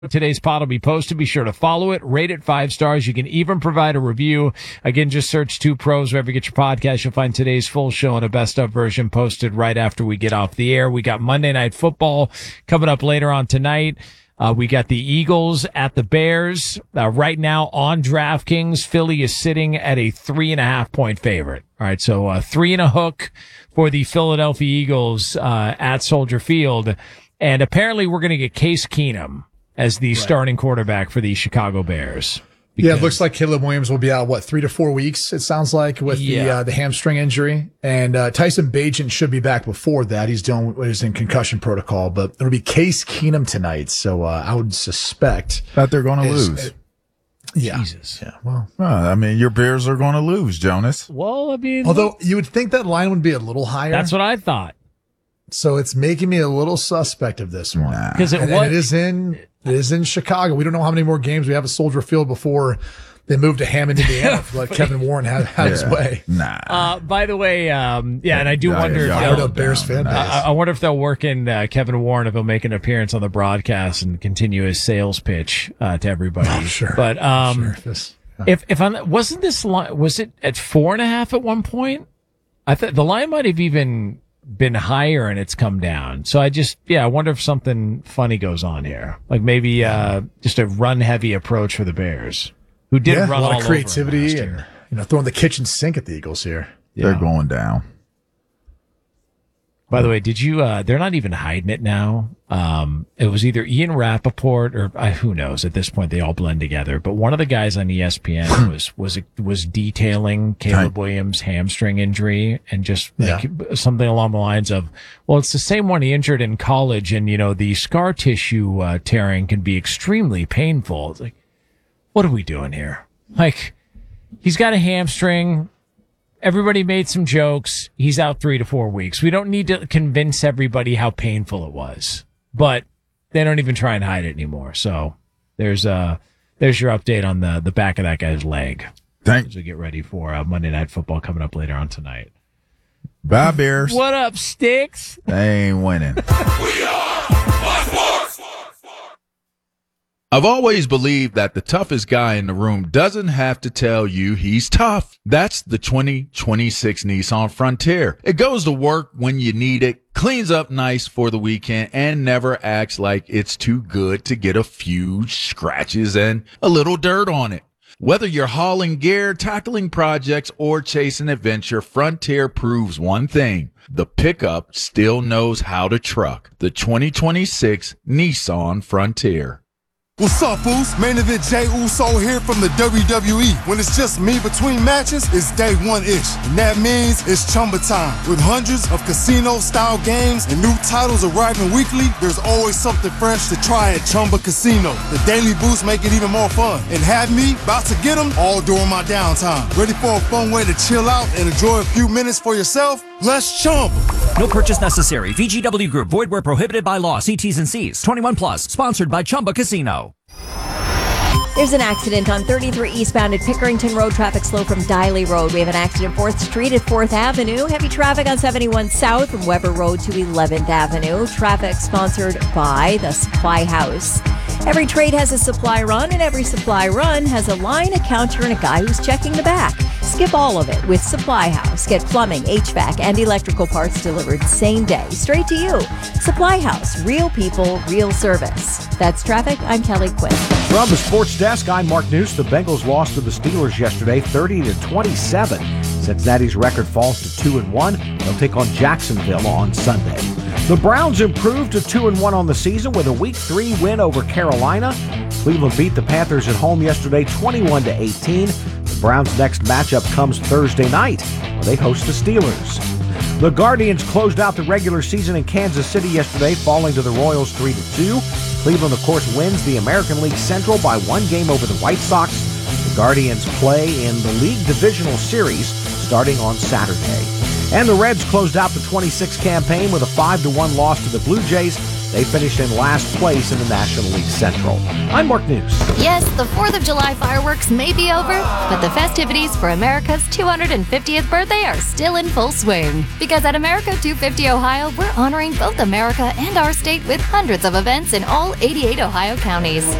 Today's pod will be posted. Be sure to follow it, rate it 5 stars. You can even provide a review. Again, just search Two Pros wherever you get your podcast. You'll find today's full show and a best of version posted right after we get off the air. We got Monday Night Football coming up later on tonight. We got the Eagles at the Bears. Right now on DraftKings, Philly is sitting at a 3.5 point favorite. All right. So 3 and a hook for the Philadelphia Eagles, at Soldier Field. And apparently we're going to get Case Keenum as the starting quarterback for the Chicago Bears. Yeah, it looks like Caleb Williams will be out, 3 to 4 weeks, it sounds like, with the hamstring injury. And Tyson Bagent should be back before that. He's in concussion protocol, but it'll be Case Keenum tonight. So I would suspect that they're going to lose. Jesus. Yeah. Well, I mean, your Bears are going to lose, Jonas. Well, I mean, although you would think that line would be a little higher. That's what I thought. So it's making me a little suspect of this one. Because it is in Chicago. We don't know how many more games we have at Soldier Field before they move to Hammond, Indiana, to let Kevin Warren have his way. By the way, and I do wonder. I don't know Bears fan base. I wonder if they'll work in Kevin Warren, if he'll make an appearance on the broadcast and continue his sales pitch to everybody. Oh, sure. But sure. Wasn't this line, was it at 4.5 at one point? I thought the line might have even been higher and it's come down. So I wonder if something funny goes on here. Like maybe just a run heavy approach for the Bears, who did run a lot all of creativity over and throwing the kitchen sink at the Eagles here. Yeah. They're going down. By the way, did you, they're not even hiding it now. It was either Ian Rappaport or who knows, at this point they all blend together. But one of the guys on ESPN was detailing Caleb Williams' hamstring injury and just something along the lines of, well, it's the same one he injured in college. And, the scar tissue, tearing can be extremely painful. It's like, what are we doing here? Like, he's got a hamstring. Everybody made some jokes. He's out 3 to 4 weeks. We don't need to convince everybody how painful it was, but they don't even try and hide it anymore. So there's your update on the back of that guy's leg. Thanks. As we get ready for Monday Night Football coming up later on tonight. Bye, Bears. What up, Sticks? They ain't winning. We are Fox Sports. I've always believed that the toughest guy in the room doesn't have to tell you he's tough. That's the 2026 Nissan Frontier. It goes to work when you need it, cleans up nice for the weekend, and never acts like it's too good to get a few scratches and a little dirt on it. Whether you're hauling gear, tackling projects, or chasing adventure, Frontier proves one thing. The pickup still knows how to truck. The 2026 Nissan Frontier. What's up, fools? Main event Jey Uso here from the WWE. When it's just me between matches, it's day one-ish. And that means it's Chumba time. With hundreds of casino-style games and new titles arriving weekly, there's always something fresh to try at Chumba Casino. The daily boosts make it even more fun. And have me about to get them all during my downtime. Ready for a fun way to chill out and enjoy a few minutes for yourself? Let's Chumba. No purchase necessary. VGW Group. Void where prohibited by law. See T's and C's. 21 plus. Sponsored by Chumba Casino. There's an accident on 33 eastbound at Pickerington Road. Traffic slow from Diley Road. We have an accident 4th Street at 4th Avenue. Heavy traffic on 71 South from Weber Road to 11th Avenue. Traffic sponsored by the Supply House. Every trade has a supply run, and every supply run has a line, a counter, and a guy who's checking the back. Skip all of it with Supply House. Get plumbing, HVAC, and electrical parts delivered same day, straight to you. Supply House. Real people, real service. That's traffic. I'm Kelly Quinn. From the Sports Desk, I'm Mark News. The Bengals lost to the Steelers yesterday, 30-27. Cincinnati's record falls to 2-1. They'll take on Jacksonville on Sunday. The Browns improved to 2-1 on the season with a Week 3 win over Carolina. Cleveland beat the Panthers at home yesterday, 21-18. The Browns' next matchup comes Thursday night, where they host the Steelers. The Guardians closed out the regular season in Kansas City yesterday, falling to the Royals 3-2. Cleveland, of course, wins the American League Central by 1 game over the White Sox. The Guardians play in the League Divisional Series starting on Saturday. And the Reds closed out the 26 campaign with a 5-1 loss to the Blue Jays. They finished in last place in the National League Central. I'm Mark News. Yes, the 4th of July fireworks may be over, but the festivities for America's 250th birthday are still in full swing. Because at America 250 Ohio, we're honoring both America and our state with hundreds of events in all 88 Ohio counties.